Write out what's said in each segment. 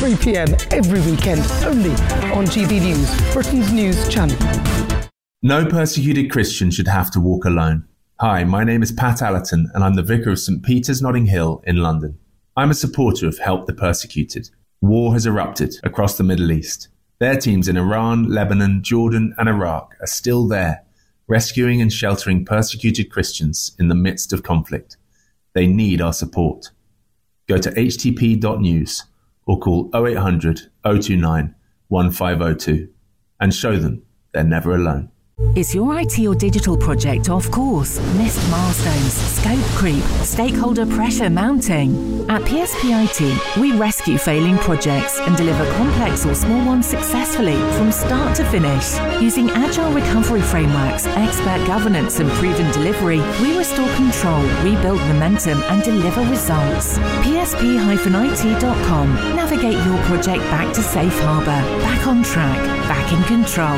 3 p.m. every weekend, only on GB News, Britain's news channel. No persecuted Christian should have to walk alone. Hi, my name is Pat Allerton and I'm the Vicar of St Peter's Notting Hill in London. I'm a supporter of Help the Persecuted. War has erupted across the Middle East. Their teams in Iran, Lebanon, Jordan and Iraq are still there, rescuing and sheltering persecuted Christians in the midst of conflict. They need our support. Go to htp.news or call 0800 029 1502 and show them they're never alone. Is your IT or digital project off course? Missed milestones, scope creep, stakeholder pressure mounting? At PSP IT, we rescue failing projects and deliver complex or small ones successfully from start to finish. Using agile recovery frameworks, expert governance and proven delivery, we restore control, rebuild momentum and deliver results. PSP-IT.com. Navigate your project back to safe harbour, back on track, back in control.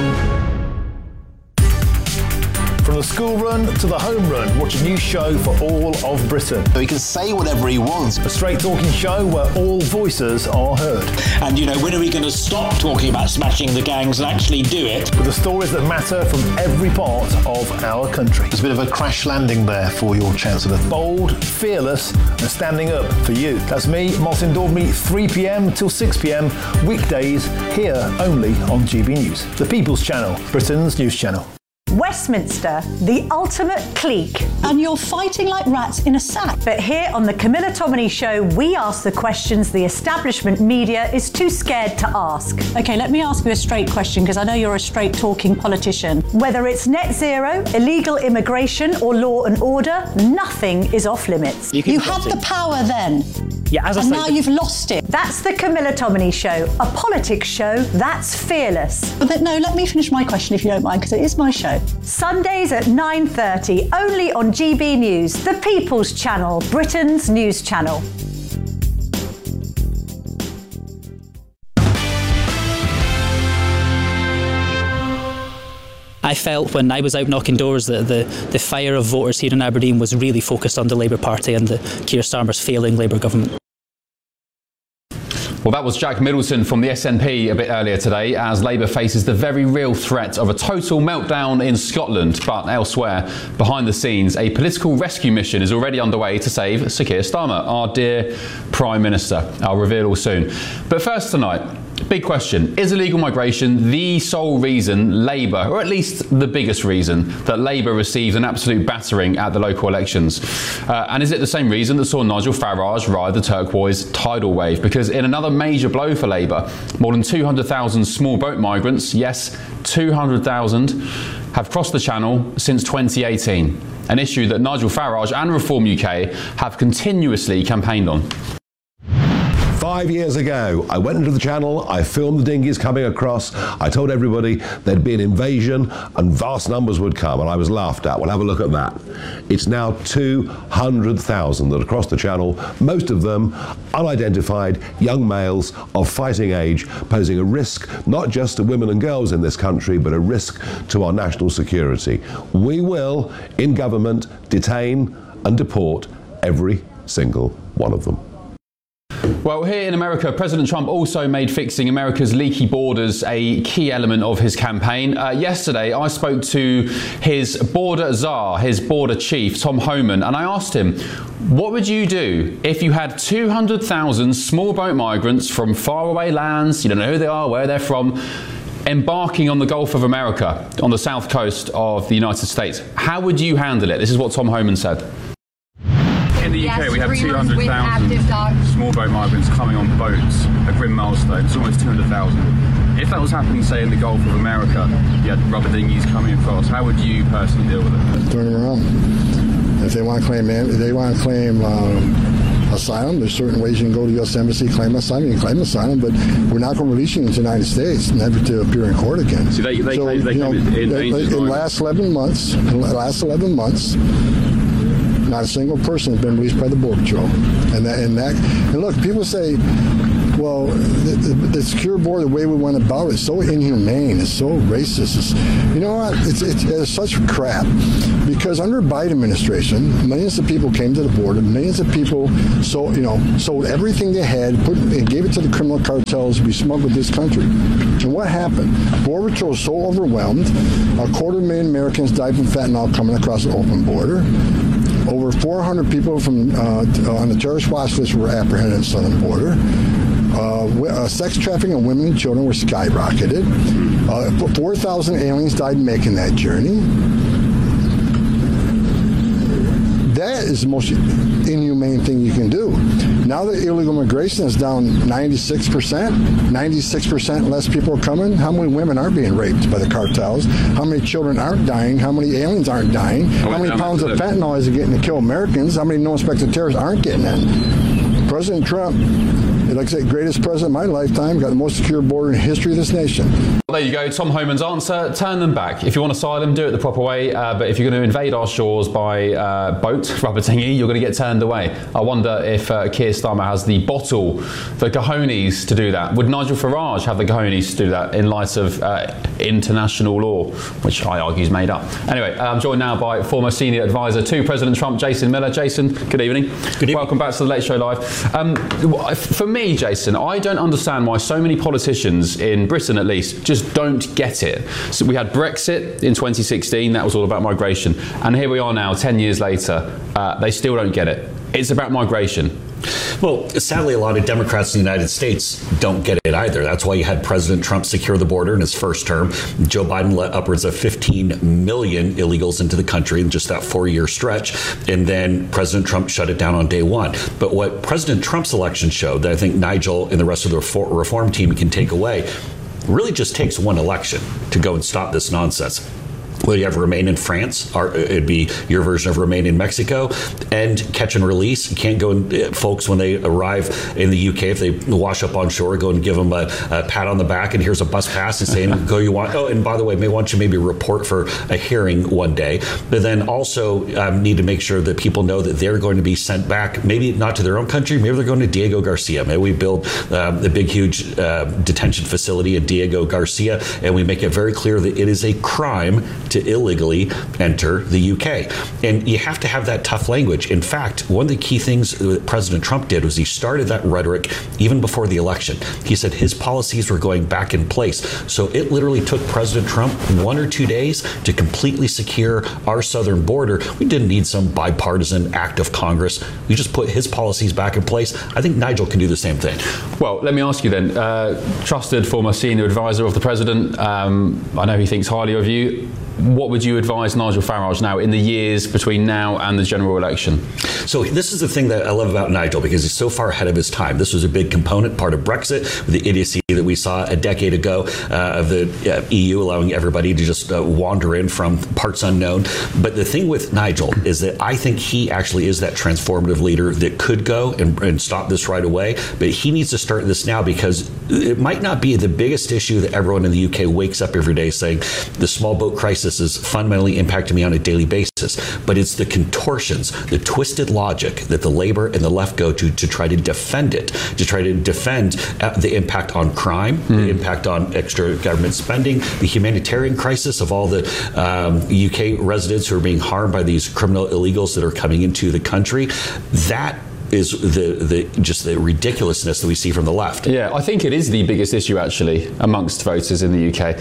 From the school run to the home run, watch a new show for all of Britain. So he can say whatever he wants. A straight talking show where all voices are heard. And, when are we going to stop talking about smashing the gangs and actually do it? With the stories that matter from every part of our country. There's a bit of a crash landing there for your Chancellor. Bold, fearless and standing up for you. That's me, Martin Daubney, 3 p.m. till 6 p.m. weekdays here only on GB News. The People's Channel, Britain's news channel. Westminster, the ultimate clique. And you're fighting like rats in a sack. But here on the Camilla Tominey Show, we ask the questions the establishment media is too scared to ask. OK, let me ask you a straight question, because I know you're a straight-talking politician. Whether it's net zero, illegal immigration or law and order, nothing is off limits. You had the power then. Yeah, as I and say, now you've lost it. That's the Camilla Tominey Show, a politics show that's fearless. But no, let me finish my question if you don't mind, because it is my show. Sundays at 9:30, only on GB News, the People's Channel, Britain's news channel. I felt when I was out knocking doors that the fire of voters here in Aberdeen was really focused on the Labour Party and the Keir Starmer's failing Labour government. Well, that was Jack Middleton from the SNP a bit earlier today, as Labour faces the very real threat of a total meltdown in Scotland. But elsewhere, behind the scenes, a political rescue mission is already underway to save Sir Keir Starmer, our dear Prime Minister. I'll reveal all soon. But first tonight, big question. Is illegal migration the sole reason Labour, or at least the biggest reason, that Labour received an absolute battering at the local elections? And is it the same reason that saw Nigel Farage ride the turquoise tidal wave? Because in another major blow for Labour, more than 200,000 small boat migrants, yes, 200,000, have crossed the Channel since 2018, an issue that Nigel Farage and Reform UK have continuously campaigned on. 5 years ago, I went into the Channel, I filmed the dinghies coming across, I told everybody there'd be an invasion and vast numbers would come, and I was laughed at. Well, have a look at that. It's now 200,000 that across the Channel, most of them unidentified young males of fighting age, posing a risk not just to women and girls in this country, but a risk to our national security. We will, in government, detain and deport every single one of them. Well, here in America, President Trump also made fixing America's leaky borders a key element of his campaign. Yesterday, I spoke to his border czar, his border chief, Tom Homan, and I asked him, what would you do if you had 200,000 small boat migrants from faraway lands, you don't know who they are, where they're from, embarking on the Gulf of America, on the south coast of the United States? How would you handle it? This is what Tom Homan said. In the UK, we have 200,000 small boat migrants coming on boats, a grim milestone. It's almost 200,000. If that was happening, say, in the Gulf of America, you had rubber dinghies coming across, how would you personally deal with it? Turn them around. If they want to claim, asylum, there's certain ways you can go to the U.S. Embassy, claim asylum. You can claim asylum, but we're not going to release you into the United States, never to appear in court again. So in the last 11 months, not a single person has been released by the Border Patrol. And look, people say, well, the secure border, the way we went about it, is so inhumane. It's so racist. You know what? It's such crap. Because under the Biden administration, millions of people came to the border. Millions of people sold everything they had, and gave it to the criminal cartels to be smuggled this country. And what happened? Border Patrol was so overwhelmed. 250,000 Americans died from fentanyl coming across the open border. Over 400 people from on the terrorist watch list were apprehended at the southern border. Sex trafficking of women and children were skyrocketed. 4,000 aliens died making that journey. That is the most inhumane thing you can do. Now that illegal immigration is down 96% less people are coming. How many women aren't being raped by the cartels? How many children aren't dying? How many aliens aren't dying? How many pounds of fentanyl is it getting to kill Americans? How many no-inspected terrorists aren't getting in? President Trump, like I said, greatest president of my lifetime, got the most secure border in the history of this nation. Well, there you go, Tom Homan's answer. Turn them back. If you want asylum, do it the proper way. But if you're going to invade our shores by boat, rubber dinghy, you're going to get turned away. I wonder if Keir Starmer has the cojones to do that. Would Nigel Farage have the cojones to do that in light of international law, which I argue is made up? Anyway, I'm joined now by former senior advisor to President Trump, Jason Miller. Jason, good evening. Good evening. Welcome back to the Late Show Live. For me, Jason, I don't understand why so many politicians in Britain, at least, just don't get it. So we had Brexit in 2016, that was all about migration, and here we are now 10 years later, they still don't get it. It's about migration. Well, sadly, a lot of Democrats in the United States don't get it either. That's why you had President Trump secure the border in his first term. Joe Biden let upwards of 15 million illegals into the country in just that 4-year stretch. And then President Trump shut it down on day one. But what President Trump's election showed that I think Nigel and the rest of the reform team can take away really just takes one election to go and stop this nonsense. Well, you have Remain in France, or it'd be your version of Remain in Mexico, and catch and release. You can't go and folks, when they arrive in the UK, if they wash up on shore, go and give them a pat on the back and here's a bus pass and saying, go you want. Oh, and by the way, why don't you maybe report for a hearing one day? But then also need to make sure that people know that they're going to be sent back, maybe not to their own country, maybe they're going to Diego Garcia. Maybe we build a big, huge detention facility at Diego Garcia, and we make it very clear that it is a crime to illegally enter the UK. And you have to have that tough language. In fact, one of the key things that President Trump did was he started that rhetoric even before the election. He said his policies were going back in place. So it literally took President Trump 1 or 2 days to completely secure our southern border. We didn't need some bipartisan act of Congress. We just put his policies back in place. I think Nigel can do the same thing. Well, let me ask you then, trusted former senior advisor of the president, I know he thinks highly of you. What would you advise Nigel Farage now in the years between now and the general election? So this is the thing that I love about Nigel, because he's so far ahead of his time. This was a big component, part of Brexit, the idiocy that we saw a decade ago of the EU allowing everybody to just wander in from parts unknown. But the thing with Nigel is that I think he actually is that transformative leader that could go and stop this right away. But he needs to start this now, because it might not be the biggest issue that everyone in the UK wakes up every day saying the small boat crisis is fundamentally impacting me on a daily basis. But it's the contortions, the twisted logic that the Labour and the left go to try to defend it, to try to defend the impact on crime, the impact on extra government spending, the humanitarian crisis of all the UK residents who are being harmed by these criminal illegals that are coming into the country. That is just the ridiculousness that we see from the left. Yeah, I think it is the biggest issue actually amongst voters in the UK.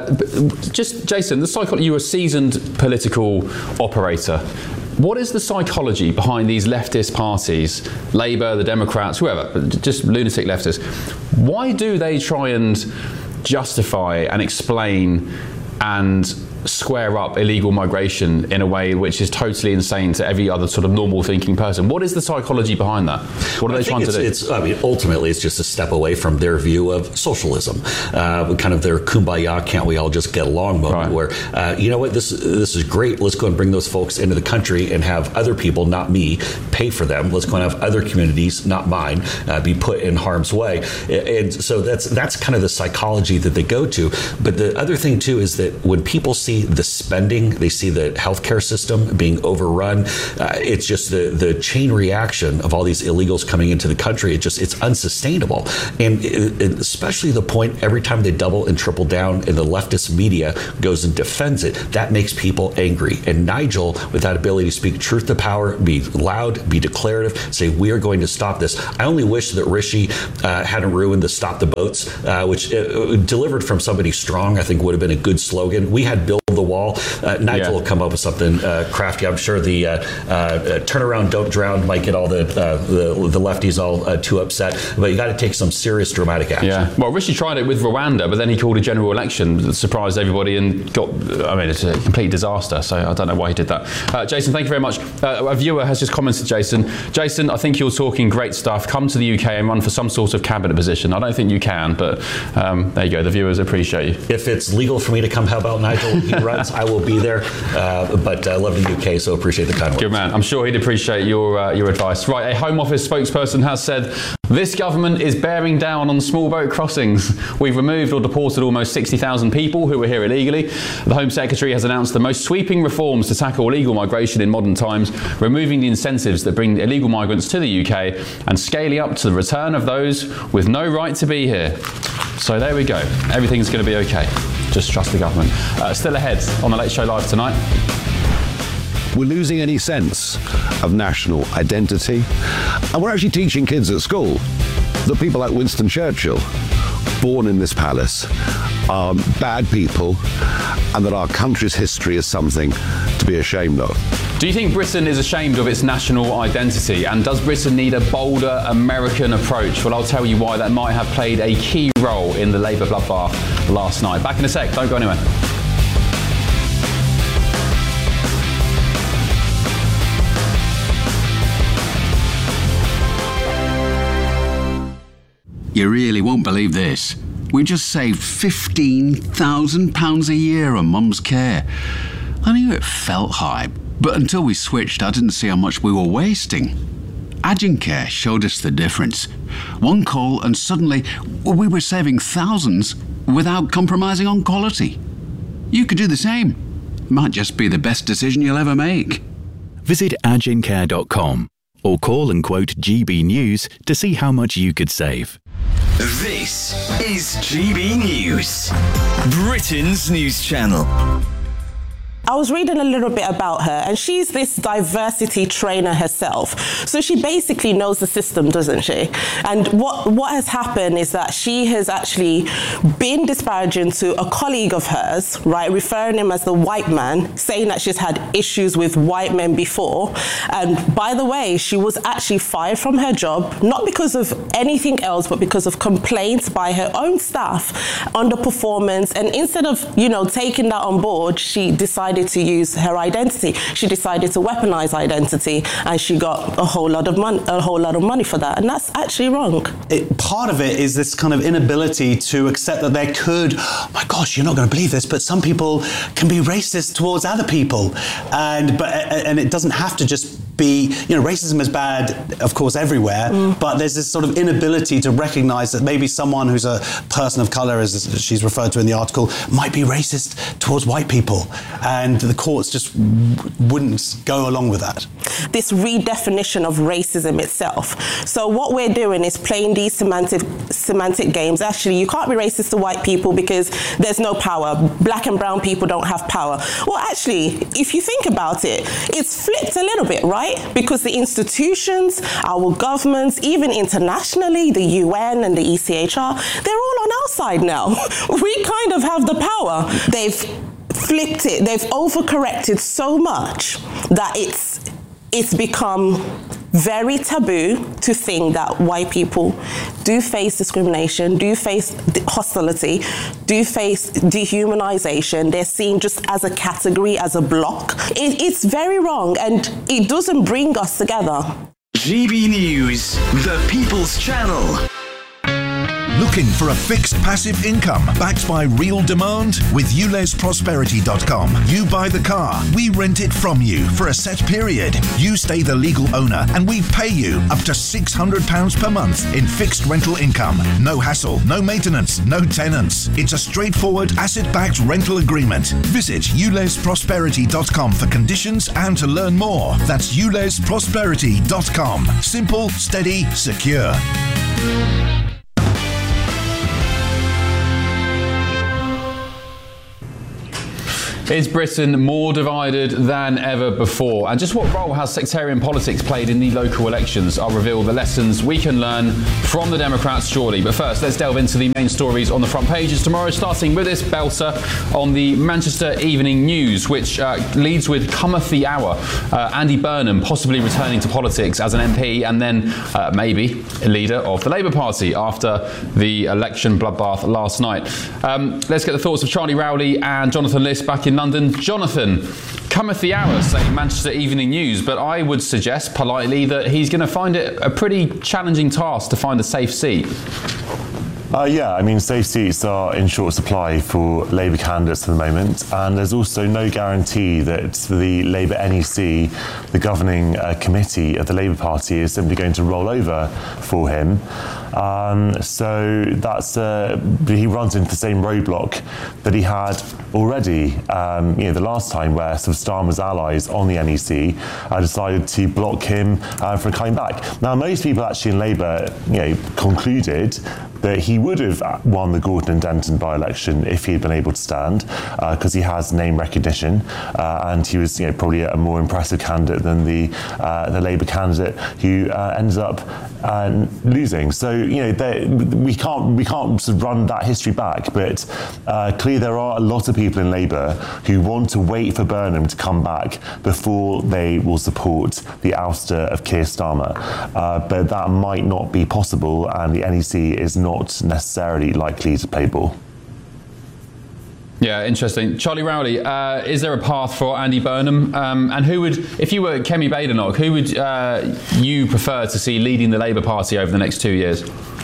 Just Jason, you're a seasoned political operator. What is the psychology behind these leftist parties, Labour, the Democrats, whoever, just lunatic leftists? Why do they try and justify and explain and square up illegal migration in a way which is totally insane to every other sort of normal thinking person? What is the psychology behind that? What are they trying to do? Ultimately, it's just a step away from their view of socialism, kind of their kumbaya, can't we all just get along moment, where, you know what, this is great. Let's go and bring those folks into the country and have other people, not me, pay for them. Let's go and have other communities, not mine, be put in harm's way. And so that's kind of the psychology that they go to. But the other thing, too, is that when people see see the spending, they see the healthcare system being overrun. It's just the chain reaction of all these illegals coming into the country. It's unsustainable. And especially the point every time they double and triple down and the leftist media goes and defends it, that makes people angry. And Nigel, with that ability to speak truth to power, be loud, be declarative, say, we are going to stop this. I only wish that Rishi hadn't ruined the Stop the Boats, which delivered from somebody strong, I think would have been a good slogan. We had Build the Wall. Nigel will come up with something crafty. I'm sure the turnaround, don't drown might get all the lefties all too upset, but you got to take some serious dramatic action. Yeah. Well, Rishi tried it with Rwanda, but then he called a general election that surprised everybody and it's a complete disaster. So I don't know why he did that. Jason, thank you very much. A viewer has just commented, Jason, I think you're talking great stuff. Come to the UK and run for some sort of cabinet position. I don't think you can, but there you go. The viewers appreciate you. If it's legal for me to come help out Nigel, he runs, I will be there. But I love the UK, so appreciate the kind words. Good man. I'm sure he'd appreciate your advice. Right, a Home Office spokesperson has said, this government is bearing down on small boat crossings. We've removed or deported almost 60,000 people who were here illegally. The Home Secretary has announced the most sweeping reforms to tackle illegal migration in modern times, removing the incentives that bring illegal migrants to the UK and scaling up to the return of those with no right to be here. So there we go. Everything's going to be okay. Just trust the government. Still ahead on The Late Show Live tonight. We're losing any sense of national identity. And we're actually teaching kids at school that people like Winston Churchill, born in this palace, are bad people, and that our country's history is something to be ashamed of. Do you think Britain is ashamed of its national identity? And does Britain need a bolder American approach? Well, I'll tell you why that might have played a key role in the Labour bloodbath last night. Back in a sec, don't go anywhere. You really won't believe this. We just saved £15,000 a year on Mum's care. I knew it felt high, but until we switched, I didn't see how much we were wasting. Agencare showed us the difference. One call and suddenly we were saving thousands without compromising on quality. You could do the same. Might just be the best decision you'll ever make. Visit agencare.com or call and quote GB News to see how much you could save. This is GB News, Britain's news channel. I was reading a little bit about her, and she's this diversity trainer herself. So she basically knows the system, doesn't she? And what has happened is that she has actually been disparaging to a colleague of hers, right, referring him as the white man, saying that she's had issues with white men before. And by the way, she was actually fired from her job, not because of anything else, but because of complaints by her own staff, underperformance. And instead of, taking that on board, she decided to use her identity. She decided to weaponize identity, and she got a whole lot of money for that, and that's actually wrong. Part of it is this kind of inability to accept that there could, oh my gosh, you're not going to believe this, but some people can be racist towards other people, and it doesn't have to just be, racism is bad, of course, everywhere, but there's this sort of inability to recognize that maybe someone who's a person of color, as she's referred to in the article, might be racist towards white people, and the courts just wouldn't go along with that. This redefinition of racism itself. So what we're doing is playing these semantic games. Actually, you can't be racist to white people because there's no power. Black and brown people don't have power. Well, actually, if you think about it, it's flipped a little bit, right? Because the institutions, our governments, even internationally, the UN and the ECHR, they're all on our side now. We kind of have the power. They've flipped it. They've overcorrected so much that it's become very taboo to think that white people do face discrimination, do face hostility, do face dehumanization. They're seen just as a category, as a block. It's very wrong, and it doesn't bring us together. GB News, the People's Channel. Looking for a fixed passive income backed by real demand? With ulesprosperity.com, you buy the car, we rent it from you for a set period. You stay the legal owner and we pay you up to £600 per month in fixed rental income. No hassle, no maintenance, no tenants. It's a straightforward asset-backed rental agreement. Visit ulesprosperity.com for conditions and to learn more. That's ulesprosperity.com. Simple, steady, secure. Is Britain more divided than ever before? And just what role has sectarian politics played in the local elections? I'll reveal the lessons we can learn from the Democrats shortly. But first, let's delve into the main stories on the front pages tomorrow, starting with this belter on the Manchester Evening News, which leads with Come of the Hour. Andy Burnham possibly returning to politics as an MP and then maybe a leader of the Labour Party after the election bloodbath last night. Let's get the thoughts of Charlie Rowley and Jonathan List back in London. Jonathan, cometh the hour, say Manchester Evening News, but I would suggest politely that he's going to find it a pretty challenging task to find a safe seat. Yeah, I mean, safe seats are in short supply for Labour candidates at the moment, and there's also no guarantee that the Labour NEC, the governing committee of the Labour Party, is simply going to roll over for him. So that's he runs into the same roadblock that he had already, the last time, where some of Starmer's allies on the NEC decided to block him from coming back. Now, most people actually in Labour, concluded that he would have won the Gorton and Denton by-election if he had been able to stand, because he has name recognition, and he was probably a more impressive candidate than the Labour candidate who ended up losing. So we can't sort of run that history back, but clearly there are a lot of people in Labour who want to wait for Burnham to come back before they will support the ouster of Keir Starmer, but that might not be possible, and the NEC is not necessarily likely to play ball. Yeah, interesting. Charlie Rowley, is there a path for Andy Burnham? And who would, if you were Kemi Badenoch, who would you prefer to see leading the Labour Party over the next 2 years?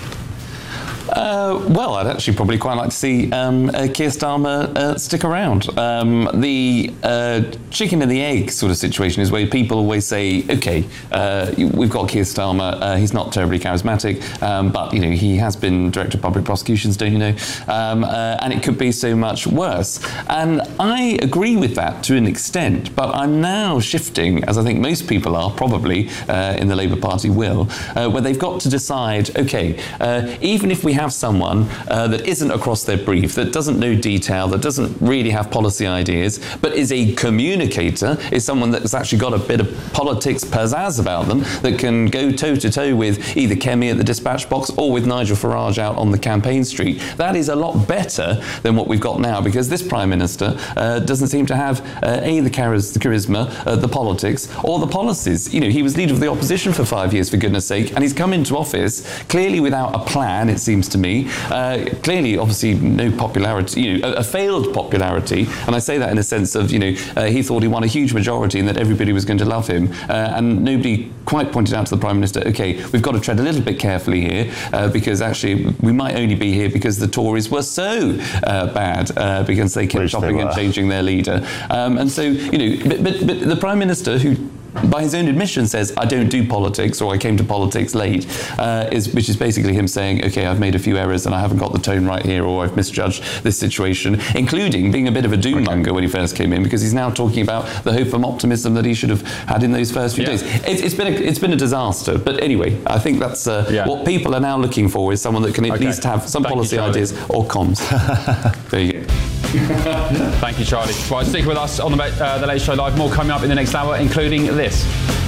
Well, I'd actually probably quite like to see Keir Starmer stick around. The chicken and the egg sort of situation is where people always say, OK, we've got Keir Starmer, he's not terribly charismatic, but, he has been Director of Public Prosecutions, don't you know? And it could be so much worse. And I agree with that to an extent, but I'm now shifting, as I think most people are probably in the Labour Party will, where they've got to decide, OK, even if we have someone that isn't across their brief, that doesn't know detail, that doesn't really have policy ideas, but is a communicator, is someone that's actually got a bit of politics pizzazz about them, that can go toe-to-toe with either Kemi at the dispatch box or with Nigel Farage out on the campaign street. That is a lot better than what we've got now, because this Prime Minister doesn't seem to have the charisma, the politics, or the policies. He was leader of the opposition for 5 years, for goodness sake, and he's come into office clearly without a plan, it seems to me. Clearly, obviously, no popularity, a failed popularity, and I say that in a sense of, he thought he won a huge majority and that everybody was going to love him, and nobody quite pointed out to the Prime Minister, OK, we've got to tread a little bit carefully here, because actually we might only be here because the Tories were so bad, because they kept chopping and changing their leader. And so, but the Prime Minister, who by his own admission says, I don't do politics, or I came to politics late, which is basically him saying, OK, I've made a few errors and I haven't got the tone right here, or I've misjudged this situation, including being a bit of a doom-monger when he first came in, because he's now talking about the hope and optimism that he should have had in those first few days. It's been a disaster. But anyway, I think that's what people are now looking for, is someone that can at least have some policy ideas or comms. There you go. Thank you, Charlie. Right, stick with us on the Late Show Live. More coming up in the next hour, including this.